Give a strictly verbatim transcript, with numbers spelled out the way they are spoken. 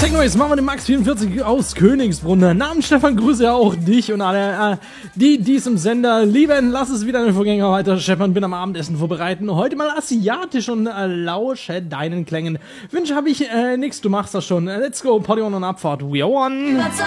Neues machen wir den Max vierundvierzig aus Königsbrunn. Namens Stefan, grüße auch dich und alle, äh, die diesem Sender lieben. Lass es wieder den Vorgänger weiter scheppern. Bin am Abendessen vorbereiten. Heute mal asiatisch und äh, lausche deinen Klängen. Wünsche habe ich äh, nix, du machst das schon. Let's go, Party on und Abfahrt. We are one.